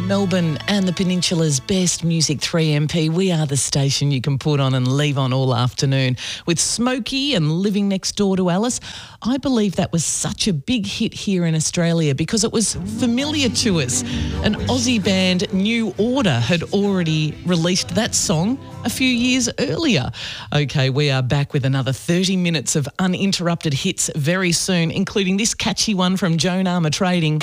Melbourne and the Peninsula's best music, 3MP. We are the station you can put on and leave on all afternoon. With Smokey and Living Next Door to Alice, I believe that was such a big hit here in Australia because it was familiar to us. An Aussie band, New Order, had already released that song a few years earlier. Okay, we are back with another 30 minutes of uninterrupted hits very soon, including this catchy one from Joan Armour Trading.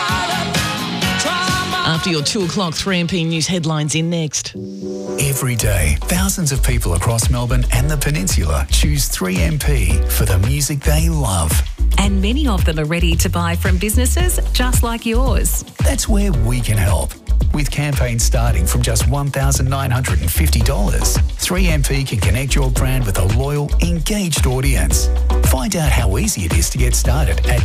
After your 2 o'clock 3MP news headlines in next. Every day, thousands of people across Melbourne and the Peninsula choose 3MP for the music they love. And many of them are ready to buy from businesses just like yours. That's where we can help. With campaigns starting from just $1,950, 3MP can connect your brand with a loyal, engaged audience. Find out how easy it is to get started at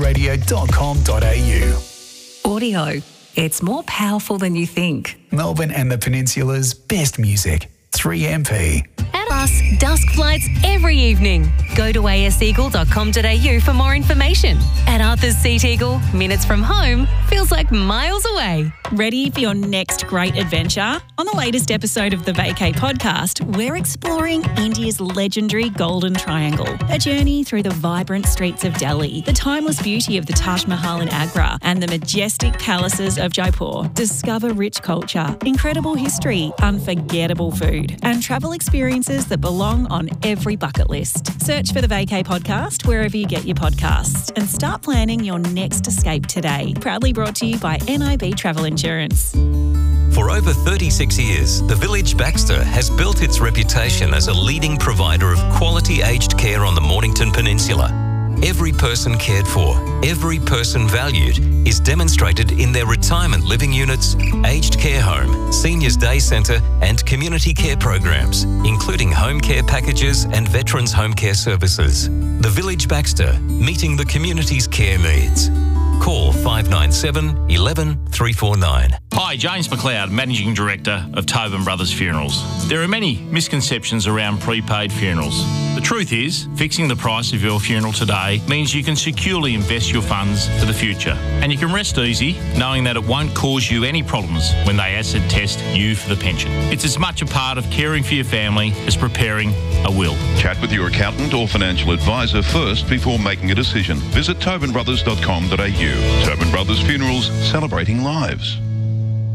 tryradio.com.au. Audio. It's more powerful than you think. Melbourne and the Peninsula's best music, 3MP. At us, dusk flights every evening. Go to aseagle.com.au for more information. At Arthur's Seat Eagle, minutes from home feels like miles away. Ready for your next great adventure? On the latest episode of the Vacay podcast, we're exploring India's legendary Golden Triangle, a journey through the vibrant streets of Delhi, the timeless beauty of the Taj Mahal in Agra, and the majestic palaces of Jaipur. Discover rich culture, incredible history, unforgettable food, and travel experiences that belong on every bucket list. Search for the Vacay podcast wherever you get your podcasts and start planning your next escape today. Proudly brought to you by NIB Travel Insurance. For over 36 years, the Village Baxter has built its reputation as a leading provider of quality aged care on the Mornington Peninsula. Every person cared for, every person valued is demonstrated in their retirement living units, aged care home, seniors day centre and community care programs, including home care packages and veterans home care services. The Village Baxter, meeting the community's care needs. Call 597 11 349. Hi, James McLeod, Managing Director of Tobin Brothers Funerals. There are many misconceptions around prepaid funerals. The truth is, fixing the price of your funeral today means you can securely invest your funds for the future. And you can rest easy knowing that it won't cause you any problems when they acid test you for the pension. It's as much a part of caring for your family as preparing a will. Chat with your accountant or financial advisor first before making a decision. Visit tobinbrothers.com.au. Tobin Brothers Funerals, celebrating lives.